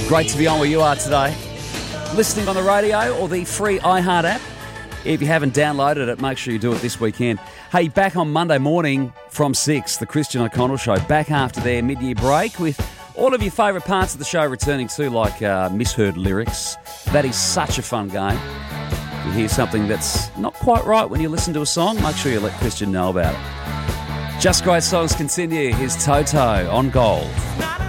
Great to be on where you are today. Listening on the radio or the free iHeart app. If you haven't downloaded it, make sure you do it this weekend. Hey, back on Monday morning from 6, the Christian O'Connell Show. Back after their mid-year break with all of your favourite parts of the show returning too, like misheard lyrics. That is such a fun game. If you hear something that's not quite right when you listen to a song, make sure you let Christian know about it. Just Great Songs continue. Here's Toto on Gold.